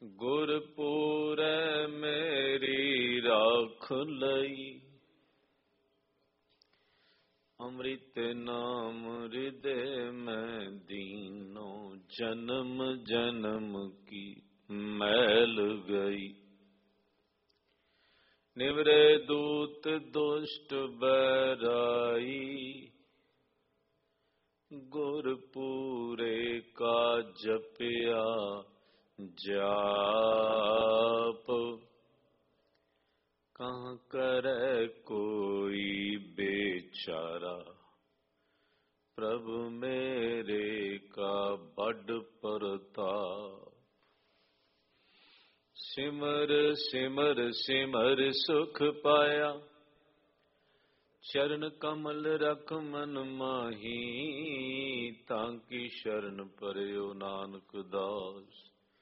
ਗੁਰਪੂਰੈ ਮੇਰੀ ਰਾਖ ਲਈ। ਅੰਮ੍ਰਿਤ ਨਾਮ ਹਿਰਦੈ ਮੈਂ ਦੀਨੋ, ਜਨਮ ਜਨਮ ਕੀ ਮੈਲ ਗਈ। ਨਿਵਰੇ ਦੂਤ ਦੁਸ਼ਟ ਬੈਰਾਈ, ਗੁਰਪੂਰੇ ਕਾ ਜਪਿਆ ਜਾਪ। ਕਹਾਂ ਕਰੈ ਕੋਈ ਬੇਚਾਰਾ, ਪ੍ਰਭ ਮੇਰੇ ਕਾ ਬੜ ਪ੍ਰਤਾਪ। ਸਿਮਰ ਸਿਮਰ ਸਿਮਰ ਸੁਖ ਪਾਇਆ, ਚਰਨ ਕਮਲ ਰਖ ਮਨ ਮਾਹੀ। ਤਾਂ ਕੀ ਸ਼ਰਨ ਪਰਿਓ ਨਾਨਕ ਦਾਸ,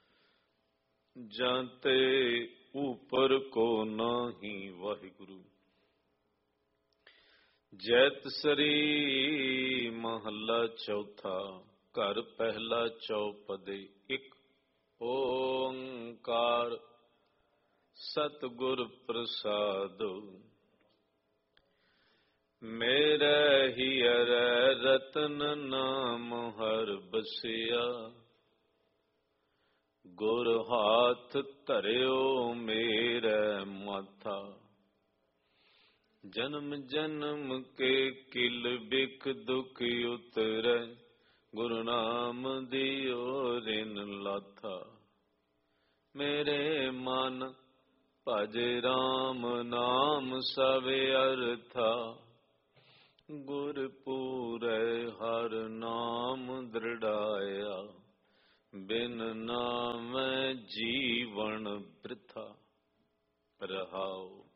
ਜਾਂ ਤੇ ਊਪਰ ਕੋ ਨਾਹੀ। ਵਾਹਿਗੁਰੂ। ਜੈਤ ਸਰੀ ਮਹੱਲਾ ਚੌਥਾ। ਘਰ ਪਹਿਲਾ ਚੌਪਦੇ। ਇੱਕ ਓੰਕਾਰ ਸਤਿਗੁਰ ਪ੍ਰਸਾਦੁ। ਮੇਰੇ ਹੀਅਰੈ ਰਤਨ ਨਾਮ ਹਰਿ ਬਸਿਆ, ਗੁਰ ਹਾਥ ਧਰਿਓ ਮੇਰੇ ਮਾਥਾ। ਜਨਮ ਜਨਮ ਕੇ ਕਿਲ ਬਿਖ ਦੁਖ ਉਤਰੈ, ਗੁਰੂ ਨਾਮ ਦਿਓ ਰਿਨ ਲਾਥਾ। ਮੇਰੇ ਮਨ ਭਜ ਰਾਮ ਨਾਮ ਸਭ ਅਰਥਾ, ਗੁਰਪੂਰੈ ਹਰਿ ਨਾਮ ਦ੍ਰਿੜਾਇਆ। ਬਿਨ ਨਾਮੈ ਜੀਵਨ ਬ੍ਰਿਥਾ। ਰਹਾਉ।